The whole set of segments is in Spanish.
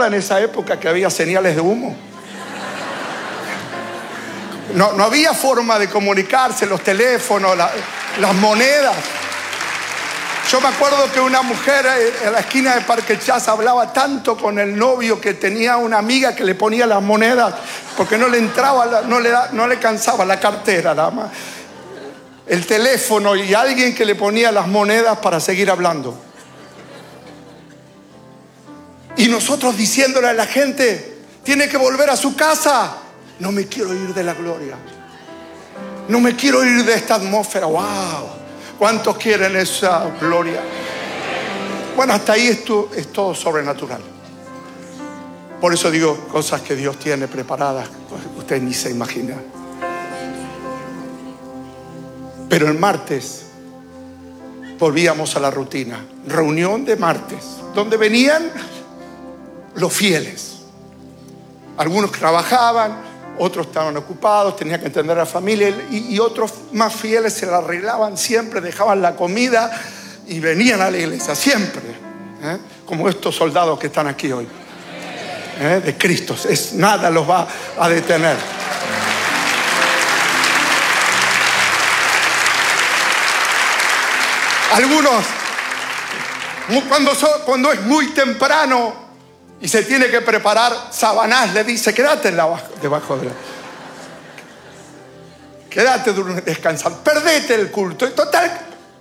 acuerdan esa época que había señales de humo? No había forma de comunicarse, los teléfonos, las monedas. Yo me acuerdo que una mujer en la esquina de Parque Chas hablaba tanto con el novio que tenía una amiga que le ponía las monedas porque no le entraba, no le cansaba la cartera, nada más. El teléfono y alguien que le ponía las monedas para seguir hablando. Y nosotros diciéndole a la gente, tiene que volver a su casa. No me quiero ir de la gloria. No me quiero ir de esta atmósfera. ¡Wow! ¿Cuántos quieren esa gloria? Bueno, hasta ahí esto es todo sobrenatural. Por eso digo, cosas que Dios tiene preparadas, usted ni se imagina. Pero el martes volvíamos a la rutina. Reunión de martes, donde venían los fieles. Algunos trabajaban, otros estaban ocupados, tenían que atender a la familia, y otros más fieles se la arreglaban siempre, dejaban la comida y venían a la iglesia siempre, como estos soldados que están aquí hoy, de Cristo. Nada los va a detener. Algunos, cuando es muy temprano y se tiene que preparar, Sabanás le dice, quédate debajo de la... Quédate descansando, perdete el culto. Y total,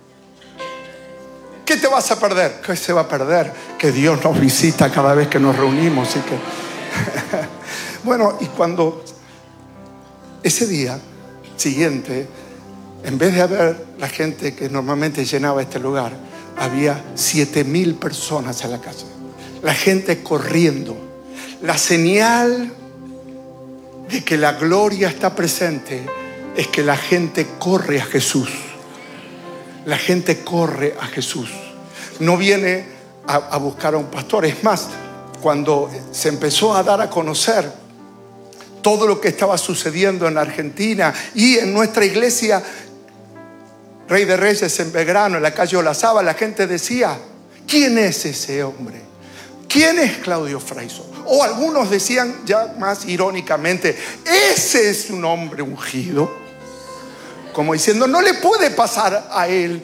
¿qué te vas a perder? ¿Qué se va a perder? Que Dios nos visita cada vez que nos reunimos. Y que... Bueno, y cuando ese día siguiente, en vez de haber la gente que normalmente llenaba este lugar, había 7,000 personas en la casa. La gente corriendo. La señal de que la gloria está presente es que la gente corre a Jesús. La gente corre a Jesús. No viene a buscar a un pastor. Es más, cuando se empezó a dar a conocer todo lo que estaba sucediendo en Argentina y en nuestra iglesia Rey de Reyes en Belgrano, en la calle Olazaba, la gente decía, ¿quién es ese hombre? ¿Quién es Claudio Fraiso? O algunos decían ya más irónicamente, ese es un hombre ungido. Como diciendo, no le puede pasar a él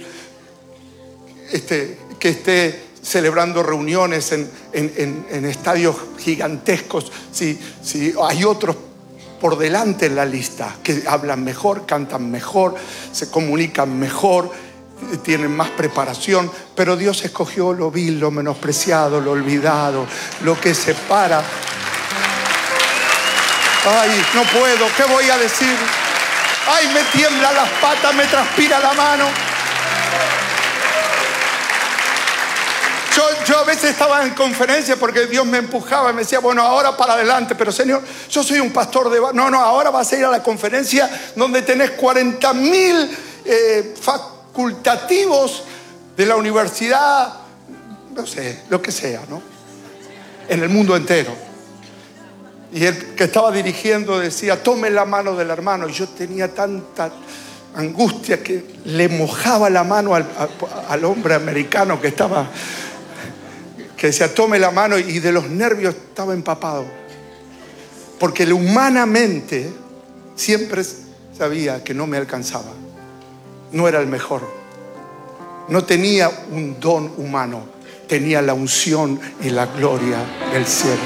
que esté celebrando reuniones en estadios gigantescos si hay otros por delante en la lista que hablan mejor, cantan mejor, se comunican mejor, tienen más preparación. Pero Dios escogió lo vil, lo menospreciado, lo olvidado, lo que separa. Ay, no puedo, ¿qué voy a decir? Ay, me tiembla las patas, me transpira la mano. Yo a veces estaba en conferencia porque Dios me empujaba y me decía, bueno, ahora para adelante. Pero Señor, yo soy un pastor de... No, ahora vas a ir a la conferencia donde tenés 40,000 facultativos de la universidad, no sé, lo que sea, ¿no? En el mundo entero. Y el que estaba dirigiendo decía, tome la mano del hermano. Y yo tenía tanta angustia que le mojaba la mano al hombre americano que estaba... que decía, tome la mano, y de los nervios estaba empapado. Porque humanamente siempre sabía que no me alcanzaba. No era el mejor. No tenía un don humano. Tenía la unción y la gloria del cielo.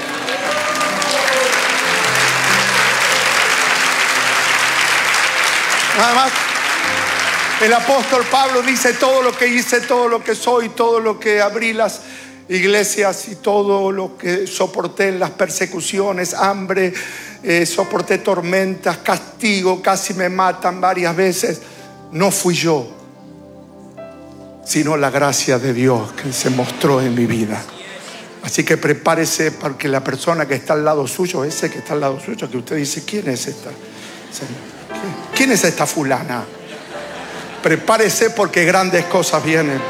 Nada más. El apóstol Pablo dice, todo lo que hice, todo lo que soy, todo lo que abrí las iglesias y todo lo que soporté en las persecuciones, hambre, soporté tormentas, castigo, casi me matan varias veces. No fui yo, sino la gracia de Dios que se mostró en mi vida. Así que prepárese, porque la persona que está al lado suyo, ese que está al lado suyo, que usted dice, ¿quién es esta? ¿Quién es esta fulana? Prepárese, porque grandes cosas vienen.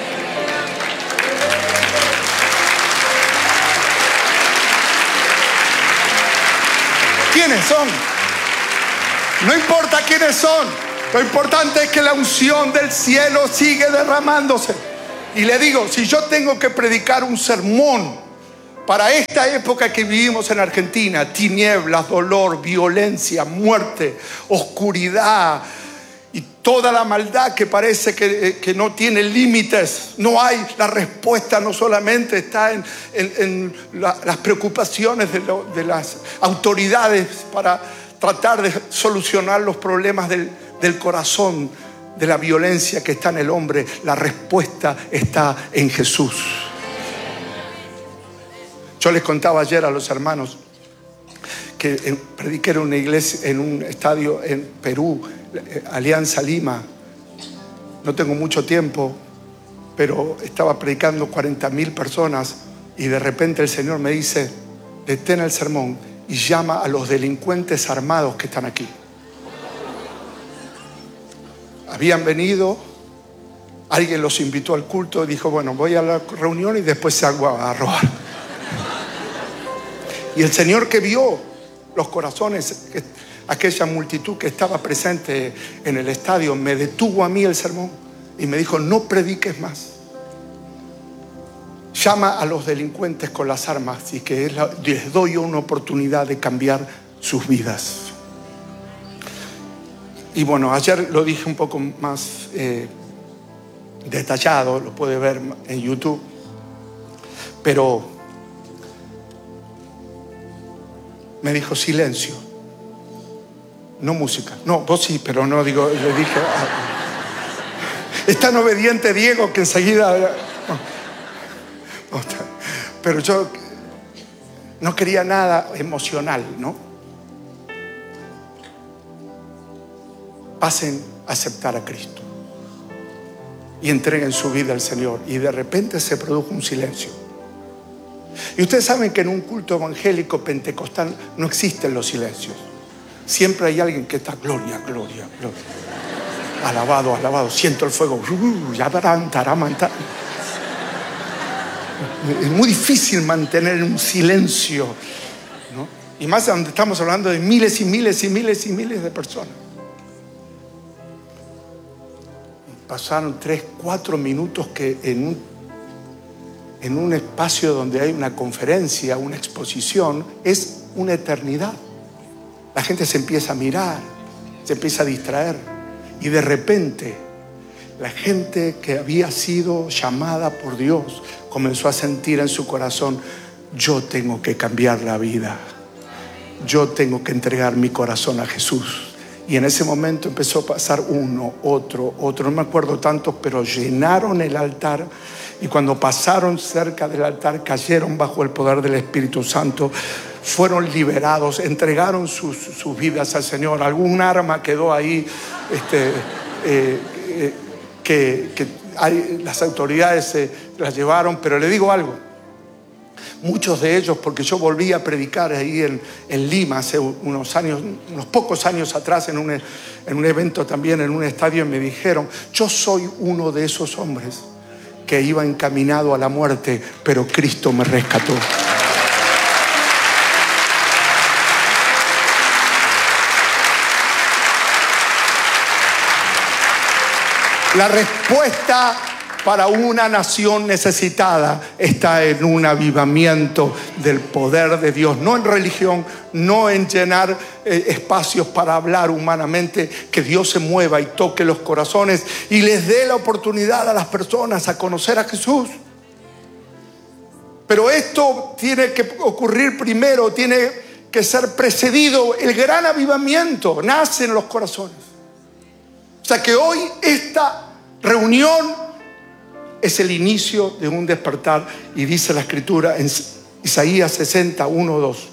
¿Quiénes son? No importa quiénes son. Lo importante es que la unción del cielo sigue derramándose. Y le digo, si yo tengo que predicar un sermón para esta época que vivimos en Argentina, tinieblas, dolor, violencia, muerte, oscuridad y toda la maldad que parece que no tiene límites. No hay, la respuesta no solamente está en las preocupaciones de las autoridades para tratar de solucionar los problemas del corazón, de la violencia que está en el hombre. La respuesta está en Jesús. Yo les contaba ayer a los hermanos que prediqué en una iglesia, en un estadio en Perú, Alianza Lima. No tengo mucho tiempo, pero estaba predicando 40.000 personas y de repente el Señor me dice: detén el sermón y llama a los delincuentes armados que están aquí. Habían venido, alguien los invitó al culto y dijo: bueno, voy a la reunión y después salgo a robar. Y el Señor, que vio los corazones, aquella multitud que estaba presente en el estadio, me detuvo a mí el sermón y me dijo: no prediques más. Llama a los delincuentes con las armas y que les doy una oportunidad de cambiar sus vidas. Y bueno, ayer lo dije un poco más detallado, lo puede ver en YouTube, pero me dijo: silencio, no música. No, vos sí, pero no digo, le dije, es tan obediente Diego que enseguida... Pero yo no quería nada emocional, ¿no? Pasen a aceptar a Cristo y entreguen su vida al Señor. Y de repente se produjo un silencio. Y ustedes saben que en un culto evangélico pentecostal no existen los silencios. Siempre hay alguien que está: gloria, gloria, gloria. Alabado, alabado. Siento el fuego. Es muy difícil mantener un silencio, ¿no? Y más donde estamos hablando de miles y miles y miles y miles de personas. Pasaron 3, 4 minutos que en un espacio donde hay una conferencia, una exposición, es una eternidad. La gente se empieza a mirar, se empieza a distraer, y de repente la gente que había sido llamada por Dios comenzó a sentir en su corazón: yo tengo que cambiar la vida, yo tengo que entregar mi corazón a Jesús. Y en ese momento empezó a pasar uno, otro, no me acuerdo tantos, pero llenaron el altar. Y cuando pasaron cerca del altar, cayeron bajo el poder del Espíritu Santo, fueron liberados, entregaron sus vidas al Señor. Algún arma quedó ahí, las autoridades se las llevaron. Pero le digo algo: muchos de ellos, porque yo volví a predicar ahí en Lima hace unos pocos años atrás, en un evento también, en un estadio, y me dijeron: yo soy uno de esos hombres que iba encaminado a la muerte, pero Cristo me rescató. La respuesta para una nación necesitada está en un avivamiento del poder de Dios, no en religión, no en llenar espacios para hablar humanamente. Que Dios se mueva y toque los corazones y les dé la oportunidad a las personas a conocer a Jesús. Pero esto tiene que ocurrir primero, tiene que ser precedido. El gran avivamiento nace en los corazones. O sea que hoy esta reunión es el inicio de un despertar. Y dice la Escritura en Isaías 61, 2: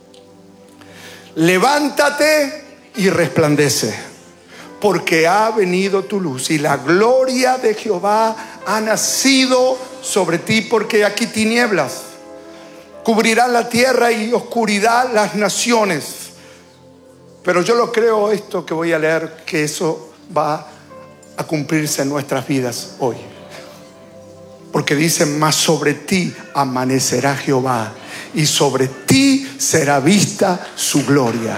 levántate y resplandece, porque ha venido tu luz y la gloria de Jehová ha nacido sobre ti. Porque aquí tinieblas cubrirán la tierra y oscuridad las naciones. Pero yo lo creo, esto que voy a leer, que eso va a cumplirse en nuestras vidas hoy. Porque dice: mas sobre ti amanecerá Jehová y sobre ti será vista su gloria.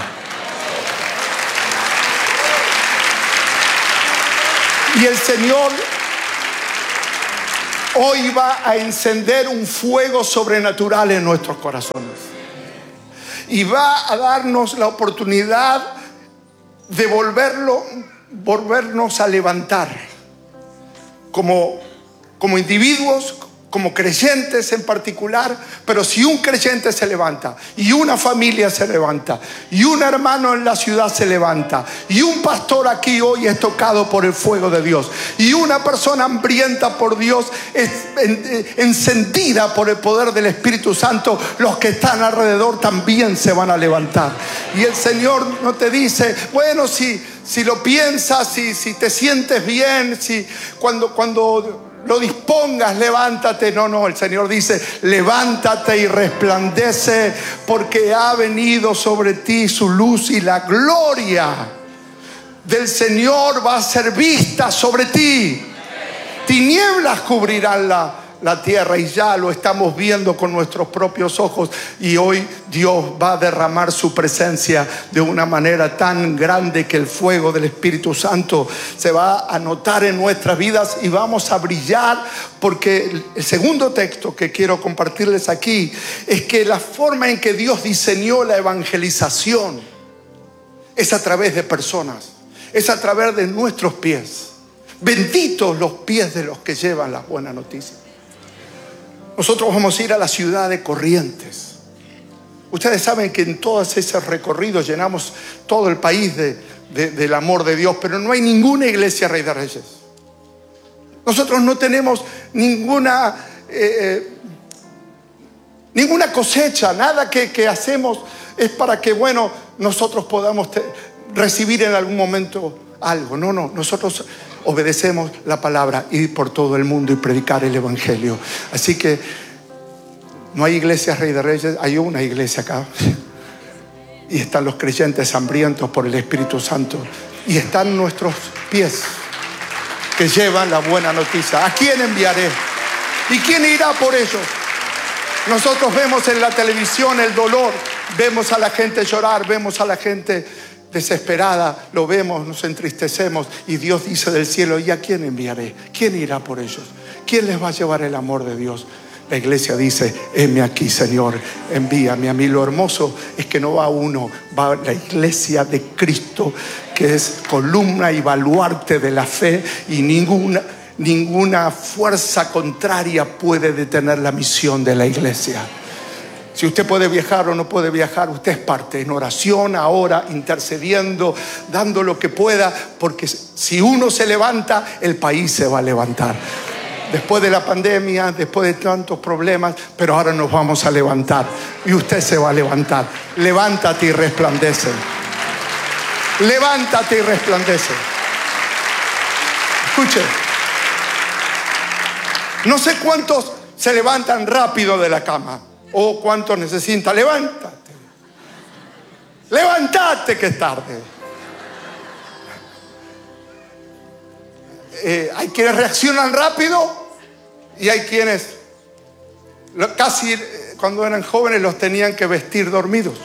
Y el Señor hoy va a encender un fuego sobrenatural en nuestros corazones. Y va a darnos la oportunidad de volvernos a levantar como individuos, como creyentes en particular. Pero si un creyente se levanta, y una familia se levanta, y un hermano en la ciudad se levanta, y un pastor aquí hoy es tocado por el fuego de Dios, y una persona hambrienta por Dios es encendida por el poder del Espíritu Santo, los que están alrededor también se van a levantar. Y el Señor no te dice, bueno, si lo piensas, si te sientes bien, si cuando lo dispongas, levántate. No, el Señor dice, levántate y resplandece, porque ha venido sobre ti su luz, y la gloria del Señor va a ser vista sobre ti. Tinieblas cubrirán la tierra, y ya lo estamos viendo con nuestros propios ojos. Y hoy Dios va a derramar su presencia de una manera tan grande que el fuego del Espíritu Santo se va a notar en nuestras vidas y vamos a brillar. Porque el segundo texto que quiero compartirles aquí es que la forma en que Dios diseñó la evangelización es a través de personas, es a través de nuestros pies. Benditos los pies de los que llevan las buenas noticias. Nosotros vamos a ir a la ciudad de Corrientes. Ustedes saben que en todos esos recorridos llenamos todo el país del amor de Dios, pero no hay ninguna iglesia Rey de Reyes. Nosotros no tenemos ninguna cosecha, nada que hacemos es para que, nosotros podamos recibir en algún momento algo. No, nosotros obedecemos la palabra, ir por todo el mundo y predicar el evangelio. Así que no hay iglesia Rey de Reyes, hay una iglesia acá. Y están los creyentes hambrientos por el Espíritu Santo. Y están nuestros pies que llevan la buena noticia. ¿A quién enviaré? ¿Y quién irá por ellos? Nosotros vemos en la televisión el dolor, vemos a la gente llorar, vemos a la gente desesperada, lo vemos, nos entristecemos, y Dios dice del cielo, ¿y a quién enviaré? ¿Quién irá por ellos? ¿Quién les va a llevar el amor de Dios? La iglesia dice, heme aquí, Señor, envíame a mí. Lo hermoso es que no va uno, va la iglesia de Cristo, que es columna y baluarte de la fe, y ninguna fuerza contraria puede detener la misión de la iglesia. Si usted puede viajar o no puede viajar, usted es parte en oración ahora, intercediendo, dando lo que pueda, porque si uno se levanta, el país se va a levantar. Después de la pandemia, después de tantos problemas, pero ahora nos vamos a levantar y usted se va a levantar. Levántate y resplandece. Levántate y resplandece. Escuche, no sé cuántos se levantan rápido de la cama. ¿O cuántos necesitan? Levántate. Levántate, que es tarde. Hay quienes reaccionan rápido y hay quienes casi cuando eran jóvenes los tenían que vestir dormidos.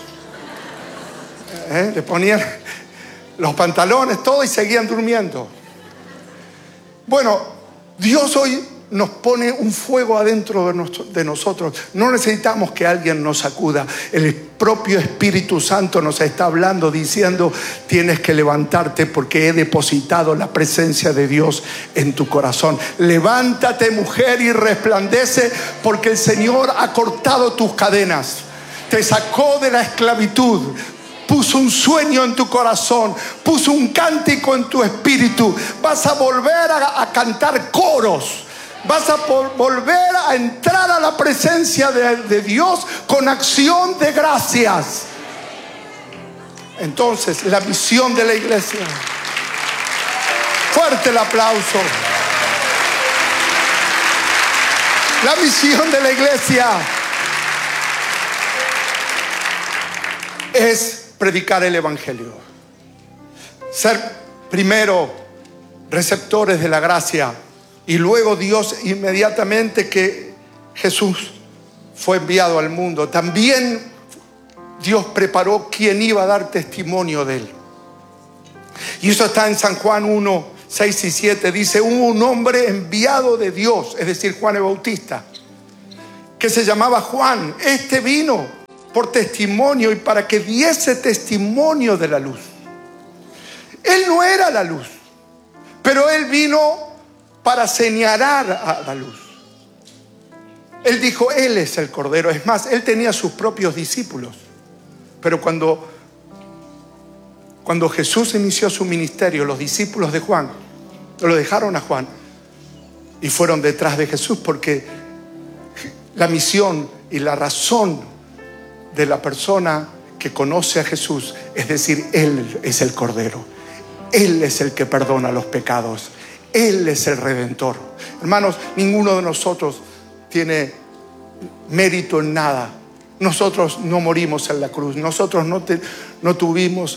Le ponían los pantalones, todo, y seguían durmiendo. Bueno, Dios hoy nos pone un fuego adentro de nosotros. No necesitamos que alguien nos sacuda. El propio Espíritu Santo nos está hablando, diciendo, tienes que levantarte porque he depositado la presencia de Dios en tu corazón. Levántate, mujer, y resplandece, porque el Señor ha cortado tus cadenas, te sacó de la esclavitud, puso un sueño en tu corazón, puso un cántico en tu espíritu. Vas a volver a cantar coros. Vas a volver a entrar a la presencia de Dios con acción de gracias. Entonces, la misión de la iglesia. Fuerte el aplauso. La misión de la iglesia es predicar el evangelio. Ser primero receptores de la gracia. Y luego Dios, inmediatamente que Jesús fue enviado al mundo, también Dios preparó quien iba a dar testimonio de él. Y eso está en San Juan 1, 6 y 7 dice: hubo un hombre enviado de Dios, es decir, Juan el Bautista, que se llamaba Juan. Este vino por testimonio y para que diese testimonio de la luz. Él no era la luz, pero él vino para señalar a la luz. Él dijo: él es el Cordero. Es más, él tenía sus propios discípulos, pero cuando Jesús inició su ministerio, los discípulos de Juan lo dejaron a Juan y fueron detrás de Jesús, porque la misión y la razón de la persona que conoce a Jesús es decir: Él es el Cordero, Él es el que perdona los pecados, Él es el Redentor. Hermanos, ninguno de nosotros tiene mérito en nada. Nosotros no morimos en la cruz, nosotros no tuvimos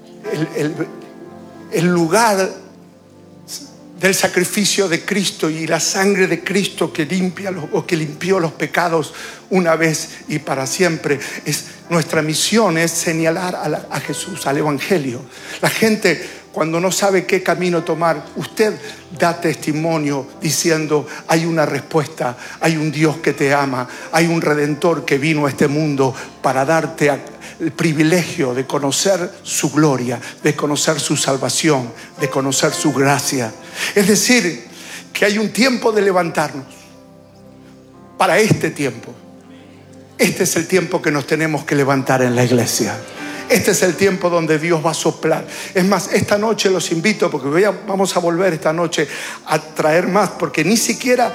el lugar del sacrificio de Cristo y la sangre de Cristo que limpió los pecados una vez y para siempre. Nuestra misión es señalar a Jesús, al Evangelio. La gente, cuando no sabe qué camino tomar, usted da testimonio diciendo: hay una respuesta, hay un Dios que te ama, hay un Redentor que vino a este mundo para darte el privilegio de conocer su gloria, de conocer su salvación, de conocer su gracia. Es decir, que hay un tiempo de levantarnos para este tiempo. Este es el tiempo que nos tenemos que levantar en la iglesia. Este es el tiempo donde Dios va a soplar. Es más, esta noche los invito, porque vamos a volver esta noche a traer más, porque ni siquiera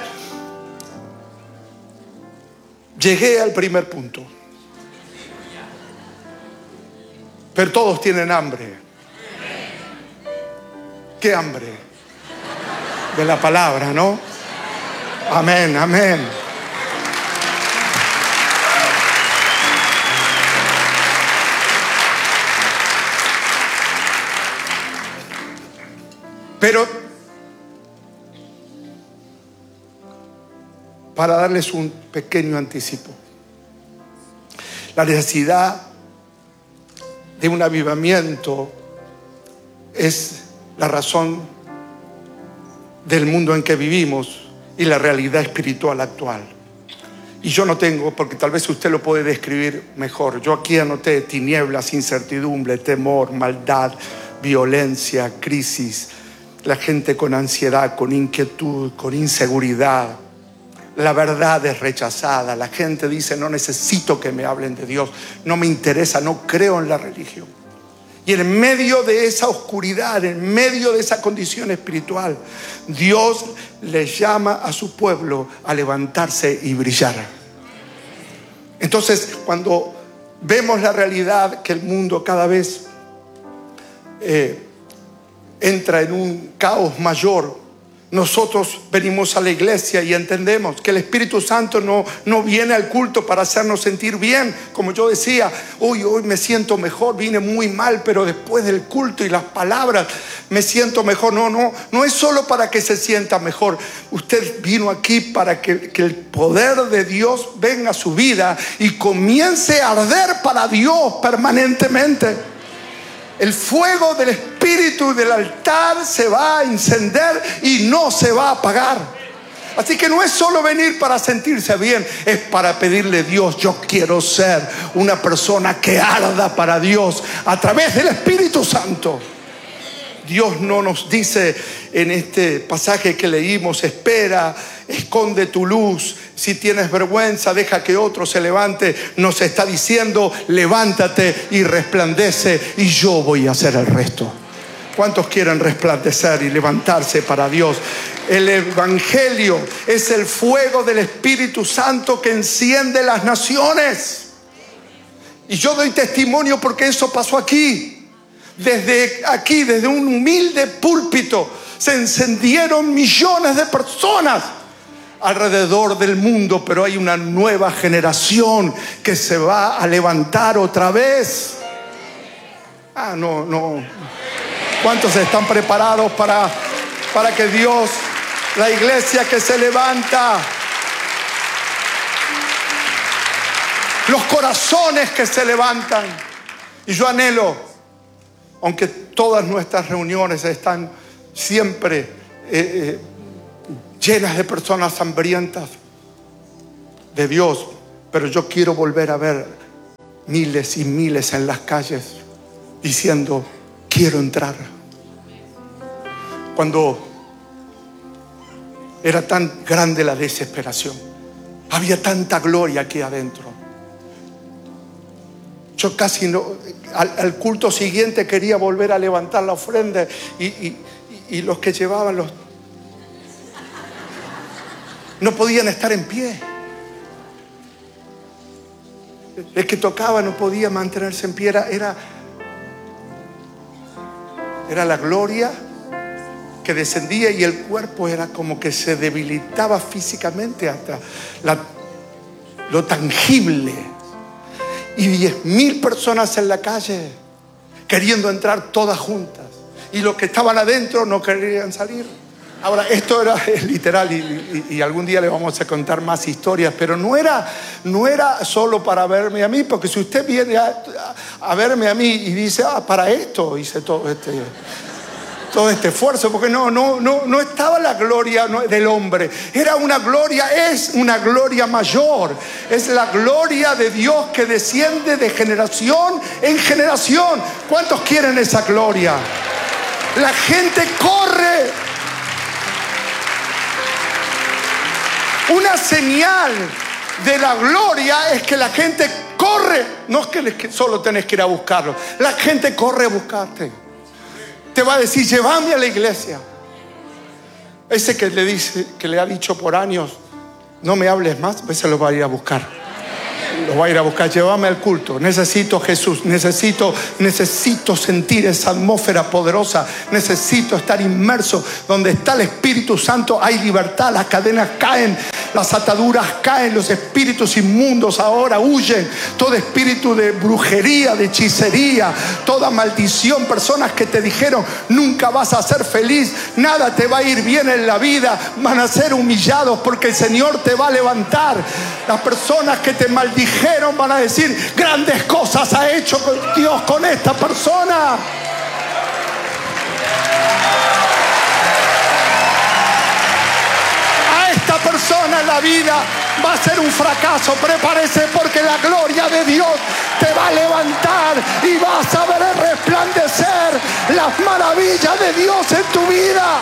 llegué al primer punto. Pero todos tienen hambre. ¿Qué hambre? De la palabra, ¿no? Amén, amén. Pero para darles un pequeño anticipo, la necesidad de un avivamiento es la razón del mundo en que vivimos y la realidad espiritual actual. Y yo no tengo, porque tal vez usted lo puede describir mejor, yo aquí anoté: tinieblas, incertidumbre, temor, maldad, violencia, crisis, la gente con ansiedad, con inquietud, con inseguridad. La verdad es rechazada. La gente dice: no necesito que me hablen de Dios, no me interesa, no creo en la religión. Y en medio de esa oscuridad, en medio de esa condición espiritual, Dios le llama a su pueblo a levantarse y brillar. Entonces, cuando vemos la realidad que el mundo cada vez entra en un caos mayor, nosotros venimos a la iglesia y entendemos que el Espíritu Santo no viene al culto para hacernos sentir bien. Como yo decía, hoy me siento mejor, vine muy mal, pero después del culto y las palabras me siento mejor. No es solo para que se sienta mejor. Usted vino aquí para que el poder de Dios venga a su vida y comience a arder para Dios permanentemente. El fuego del Espíritu del altar se va a encender y no se va a apagar. Así que no es solo venir para sentirse bien, es para pedirle: Dios, yo quiero ser una persona que arda para Dios a través del Espíritu Santo. Dios no nos dice en este pasaje que leímos: espera, esconde tu luz, si tienes vergüenza deja que otro se levante. Nos está diciendo: levántate y resplandece y yo voy a hacer el resto. ¿Cuántos quieren resplandecer y levantarse para Dios? El Evangelio es el fuego del Espíritu Santo que enciende las naciones. Y yo doy testimonio porque eso pasó aquí. Desde un humilde púlpito se encendieron millones de personas alrededor del mundo, pero hay una nueva generación que se va a levantar otra vez. No. ¿Cuántos están preparados para que Dios, la iglesia que se levanta, los corazones que se levantan? Y yo anhelo, aunque todas nuestras reuniones están siempre llenas de personas hambrientas de Dios, pero yo quiero volver a ver miles y miles en las calles diciendo: quiero entrar. Cuando era tan grande la desesperación, había tanta gloria aquí adentro. Yo casi no, al culto siguiente quería volver a levantar la ofrenda y los que llevaban no podían estar en pie. El que tocaba no podía mantenerse en pie. Era la gloria que descendía, y el cuerpo era como que se debilitaba físicamente hasta lo tangible. Y 10,000 personas en la calle queriendo entrar todas juntas, y los que estaban adentro no querían salir. Ahora, esto es literal, y algún día le vamos a contar más historias, pero no era solo para verme a mí, porque si usted viene a verme a mí y dice: para esto hice todo este esfuerzo, porque no estaba la gloria del hombre, era una gloria, es una gloria mayor, es la gloria de Dios que desciende de generación en generación. ¿Cuántos quieren esa gloria? La gente corre. Una señal de la gloria es que la gente corre. No es que solo tenés que ir a buscarlo, la gente corre a buscarte. Te va a decir: llévame a la iglesia. Ese que le ha dicho por años: no me hables más, pues se lo va a ir a buscar. Lo va a ir a buscar. Llévame al culto. Necesito Jesús. Necesito sentir esa atmósfera poderosa. Necesito estar inmerso. Donde está el Espíritu Santo hay libertad. Las cadenas caen, las ataduras caen, los espíritus inmundos ahora huyen. Todo espíritu de brujería, de hechicería, toda maldición. Personas que te dijeron: nunca vas a ser feliz, nada te va a ir bien en la vida, van a ser humillados porque el Señor te va a levantar. Las personas que te maldijeron van a decir: grandes cosas ha hecho Dios con esta persona. A esta persona en la vida va a ser un fracaso. Prepárese, porque la gloria de Dios te va a levantar y vas a ver resplandecer las maravillas de Dios en tu vida.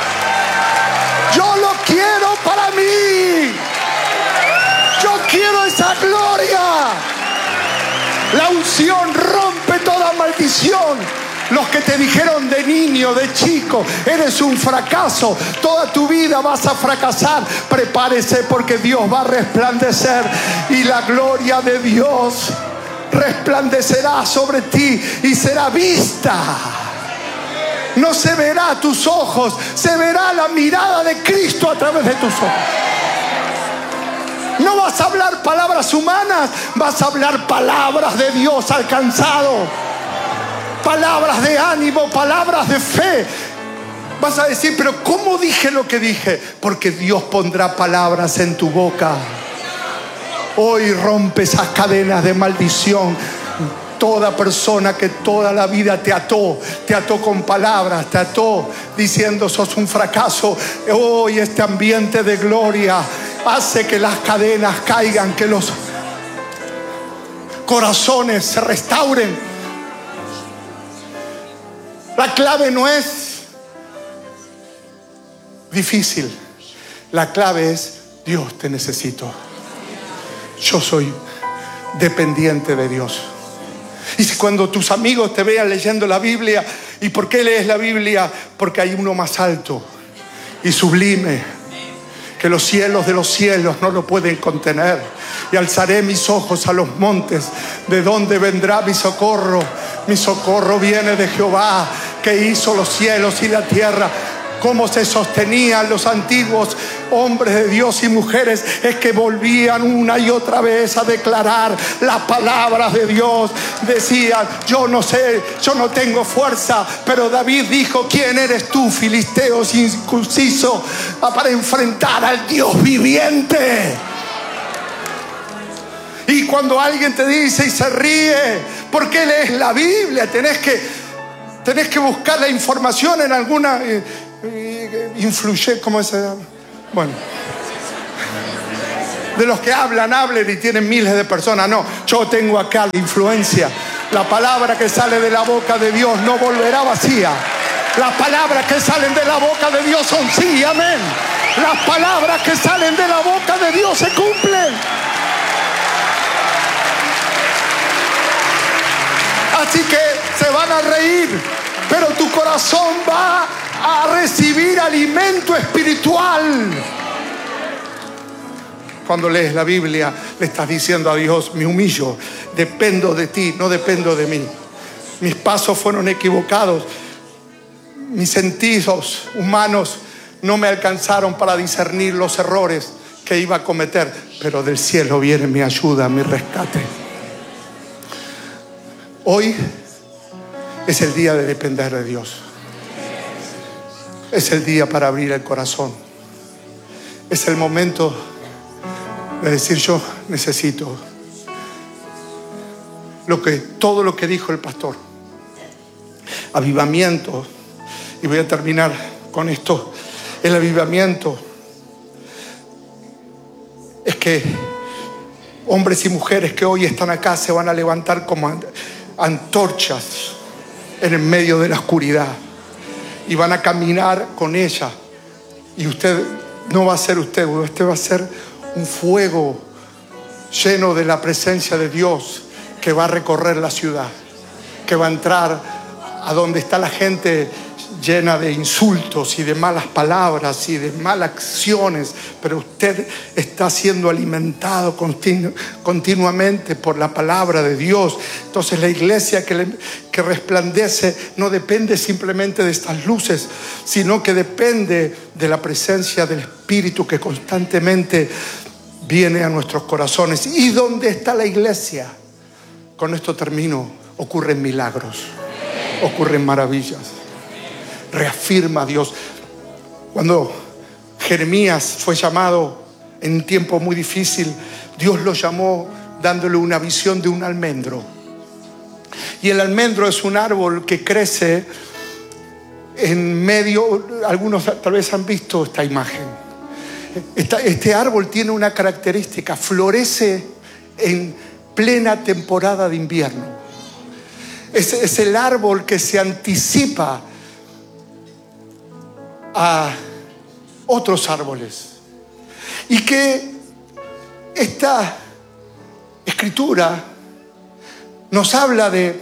Yo lo quiero para mí. Yo quiero esa gloria. La unción rompe toda maldición. Los que te dijeron de niño, de chico: eres un fracaso, toda tu vida vas a fracasar. Prepárese, porque Dios va a resplandecer y la gloria de Dios resplandecerá sobre ti y será vista. No se verá a tus ojos, se verá la mirada de Cristo a través de tus ojos. No vas a hablar palabras humanas, vas a hablar palabras de Dios alcanzado. Palabras de ánimo, palabras de fe. Vas a decir: pero ¿cómo dije lo que dije? Porque Dios pondrá palabras en tu boca. Hoy rompe esas cadenas de maldición. Toda persona que toda la vida te ató con palabras, te ató diciendo: sos un fracaso. Hoy este ambiente de gloria hace que las cadenas caigan, que los corazones se restauren. La clave no es difícil. La clave es: Dios, te necesito. Yo soy dependiente de Dios. Y si cuando tus amigos te vean leyendo la Biblia: ¿y por qué lees la Biblia? Porque hay uno más alto y sublime, que los cielos de los cielos no lo pueden contener. Y alzaré mis ojos a los montes: ¿de dónde vendrá mi socorro? Mi socorro viene de Jehová, que hizo los cielos y la tierra. Cómo se sostenían los antiguos hombres de Dios y mujeres, es que volvían una y otra vez a declarar las palabras de Dios. Decían: yo no sé, yo no tengo fuerza, pero David dijo: ¿quién eres tú, filisteo incircunciso, para enfrentar al Dios viviente? Y cuando alguien te dice y se ríe: ¿por qué lees la Biblia? Tenés que Tenés que buscar la información en alguna ¿cómo es? Bueno, de los que hablen y tienen miles de personas. No, yo tengo acá la influencia. La palabra que sale de la boca de Dios no volverá vacía. Las palabras que salen de la boca de Dios son sí, amén. Las palabras que salen de la boca de Dios se cumplen. Así que se van a reír, pero tu corazón va a recibir alimento espiritual. Cuando lees la Biblia, le estás diciendo a Dios: me humillo, dependo de ti, no dependo de mí. Mis pasos fueron equivocados. Mis sentidos humanos no me alcanzaron para discernir los errores que iba a cometer, pero del cielo viene mi ayuda, mi rescate. Hoy es el día de depender de Dios. Es el día para abrir el corazón. Es el momento de decir: yo necesito todo lo que dijo el pastor. Avivamiento. Y voy a terminar con esto. El avivamiento es que hombres y mujeres que hoy están acá se van a levantar como antorchas en el medio de la oscuridad y van a caminar con ella. Y usted no va a ser usted va a ser un fuego lleno de la presencia de Dios que va a recorrer la ciudad, que va a entrar a donde está la gente llena de insultos y de malas palabras y de malas acciones, pero usted está siendo alimentado continuamente por la palabra de Dios. Entonces la iglesia que resplandece no depende simplemente de estas luces, sino que depende de la presencia del Espíritu que constantemente viene a nuestros corazones. ¿Y dónde está la iglesia? Con esto termino. Ocurren milagros, ocurren maravillas. Reafirma a Dios. Cuando Jeremías fue llamado en un tiempo muy difícil, Dios lo llamó dándole una visión de un almendro. Y el almendro es un árbol que crece en medio. Algunos tal vez han visto esta imagen. Este árbol tiene una característica: florece en plena temporada de invierno. Es el árbol que se anticipa a otros árboles. Y que esta escritura nos habla de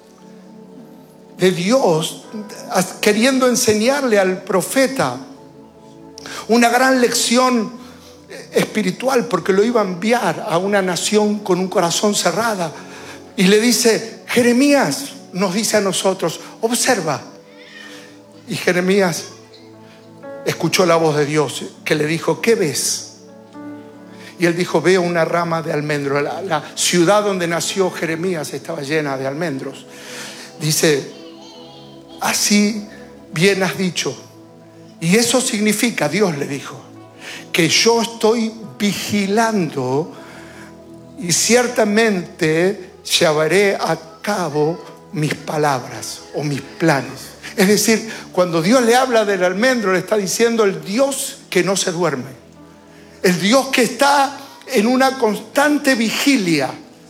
Dios queriendo enseñarle al profeta una gran lección espiritual, porque lo iba a enviar a una nación con un corazón cerrado. Y le dice: Jeremías, nos dice a nosotros, observa. Y Jeremías escuchó la voz de Dios que le dijo: ¿qué ves? Y él dijo: veo una rama de almendro. La ciudad donde nació Jeremías estaba llena de almendros. Dice: así bien has dicho. Y eso significa, Dios le dijo, que yo estoy vigilando y ciertamente llevaré a cabo mis palabras o mis planes. Es decir, cuando Dios le habla del almendro, le está diciendo el Dios que no se duerme, el Dios que está en una constante vigilia,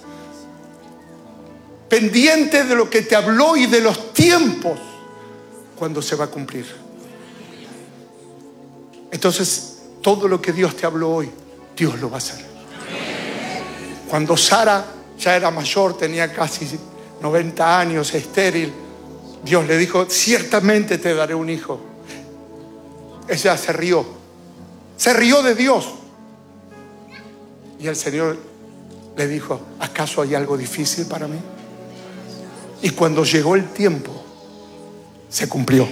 pendiente de lo que te habló y de los tiempos cuando se va a cumplir. Entonces, todo lo que Dios te habló hoy, Dios lo va a hacer. Cuando Sara ya era mayor, tenía casi 90 años, estéril, Dios le dijo: ciertamente te daré un hijo. Ella se rió de Dios. Y el Señor le dijo: ¿acaso hay algo difícil para mí? Y cuando llegó el tiempo, se cumplió.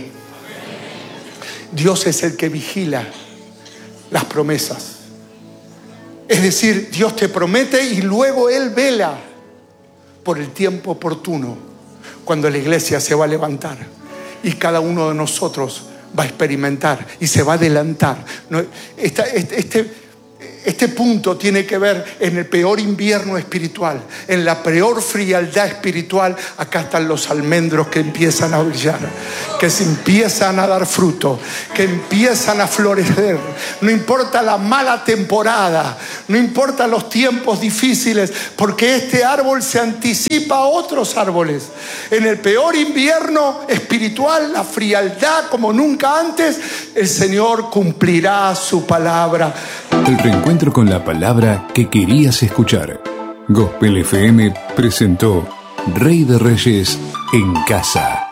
Dios es el que vigila las promesas. Es decir, Dios te promete y luego Él vela por el tiempo oportuno, cuando la iglesia se va a levantar y cada uno de nosotros va a experimentar y se va a adelantar. este punto tiene que ver en el peor invierno espiritual, en la peor frialdad espiritual. Acá están los almendros que empiezan a brillar, que se empiezan a dar fruto, que empiezan a florecer. No importa la mala temporada, no importa los tiempos difíciles, porque este árbol se anticipa a otros árboles. En el peor invierno espiritual, la frialdad como nunca antes, el Señor cumplirá su palabra. El reencuentro con la palabra que querías escuchar. Gospel FM presentó Rey de Reyes en Casa.